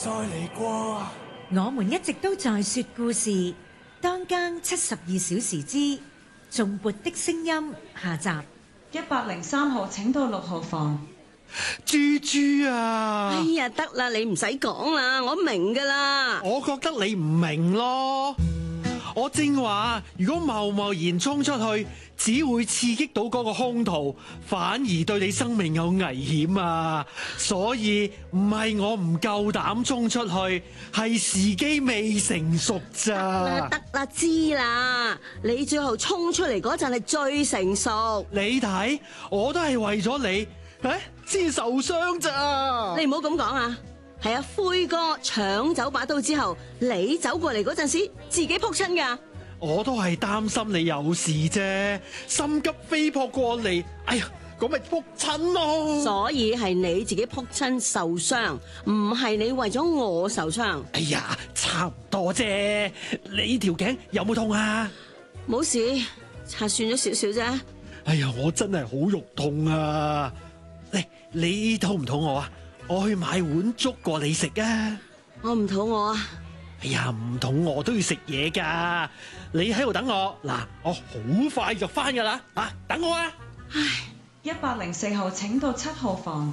再嚟過啊！ 我們一直都在說故事，當更72小時之頌缽的聲音下集。 103號請到6號房。 豬豬啊！ 哎呀，得啦，你唔使講啦，我明噶啦。 我覺得你唔明咯。我正話，如果貿貿然衝出去，只會刺激到嗰個兇徒，反而對你生命有危險啊！所以唔係我唔夠膽衝出去，係時機未成熟咋。 得啦，知啦，你最後衝出嚟嗰陣係最成熟。 你睇，我都係為咗你，先受傷咋。 你唔好咁講啊！係啊，灰哥搶走把刀之後，你走過嚟嗰陣時，自己撲親噶。 我都係擔心你有事啫，心急飛撲過嚟，哎呀，咁咪撲親咯。 所以係你自己撲親受傷，唔係你為咗我受傷。 哎呀，差唔多啫。你條頸有冇痛啊？ 冇事，擦損咗少少啫。 哎呀，我真係好肉痛啊！嚟，你肚唔肚餓啊？我去買碗粥過你食啊！ 我唔肚餓啊！ 哎呀，唔肚餓都要食嘢噶。你喺度等我，嗱，我好快就翻噶啦，等我啊！ 唉，104號請到7號房。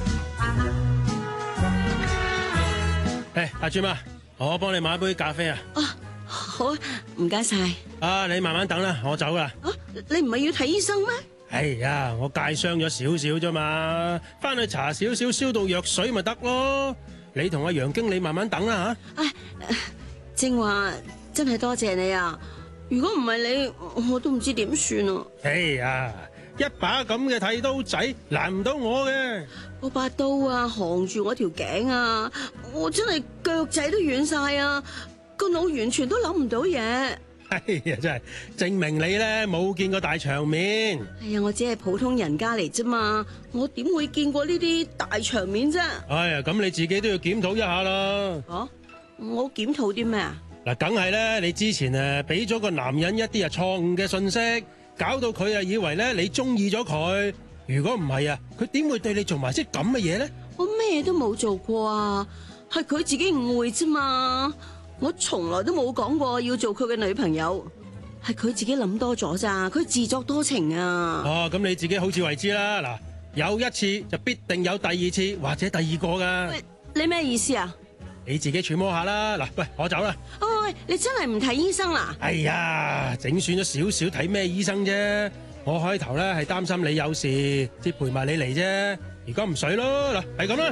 阿朱媽，我幫你買杯咖啡啊！ 好啊，唔該晒。 你慢慢等啦，我走啦。 你唔係要睇醫生咩？ 哎呀，我戒傷咗少少啫嘛，翻去搽少少消毒藥水咪得咯。你同阿楊經理慢慢等啦吓。 正話真係多謝你啊！如果唔係你，我都唔知點算啊！ 哎呀，一把咁嘅剃刀仔難唔到我嘅。 嗰把刀啊，扛住我條頸啊，我真係腳仔都軟晒啊，個腦完全都諗唔到嘢。 哎呀，真係證明你咧冇見過大場面。 哎呀，我只係普通人家嚟啫嘛，我點會見過呢啲大場面啫？ 哎呀，咁你自己都要檢討一下啦。 我檢討啲咩啊？ 嗱，梗係咧，你之前俾咗個男人一啲錯誤嘅信息，搞到佢以為咧你中意咗佢。如果唔係啊，佢點會對你做埋啲咁嘅嘢咧？ 我咩都冇做過啊，係佢自己誤會啫嘛。我從來都冇講過要做佢嘅女朋友，係佢自己諗多咗咋，佢自作多情啊。 咁你自己好自為之啦。嗱，有一次就必定有第二次或者第二個噶。 喂，你咩意思啊？ 你自己揣摩下啦。嗱，喂，我走啦。 喂，你真係唔睇醫生啦？ 哎呀，整損咗少少，睇咩醫生啫？我開頭咧係擔心你有事，先陪埋你嚟啫。而家唔使咯，嗱，係咁啦。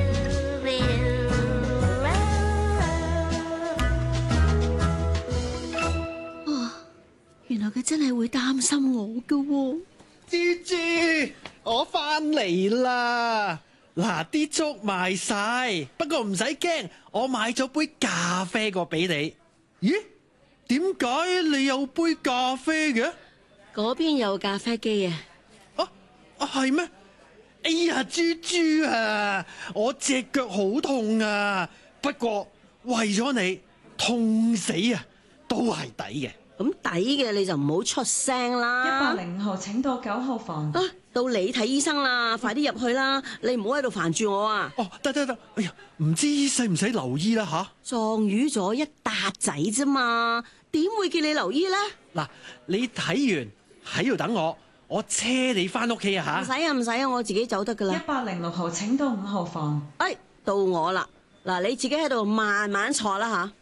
原來佢真係會擔心我噶喎。 豬豬，我翻嚟啦！嗱，啲粥賣晒，不過唔使驚，我買咗杯咖啡過俾你。咦？點解你有杯咖啡嘅？ 嗰邊有咖啡機啊！ 係咩？哎呀，豬豬啊，我隻腳好痛啊！不過為咗你，痛死啊，都係抵嘅。 咁抵嘅你就唔好出聲啦。 105號請到9號房。 到你睇醫生啦，快啲入去啦！你唔好喺度煩住我啊！ 得，哎呀，唔知使唔使留醫啦吓？ 撞瘀咗一笪仔啫嘛，點會叫你留醫咧？ 嗱，你睇完喺度等我車你翻屋企啊吓！ 唔使啊，我自己走得噶啦。 106號請到5號房。 到我啦，嗱，你自己喺度慢慢坐啦吓。